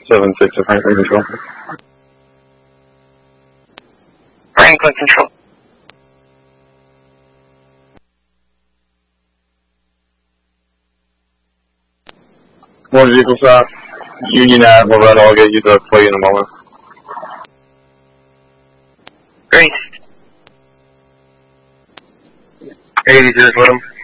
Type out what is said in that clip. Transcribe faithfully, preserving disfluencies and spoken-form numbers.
seven six to Franklin Control. Franklin Control. One vehicle stop. Union Ave, Loretta, I'll get you the plate in a moment. Great. eighty-two, with him.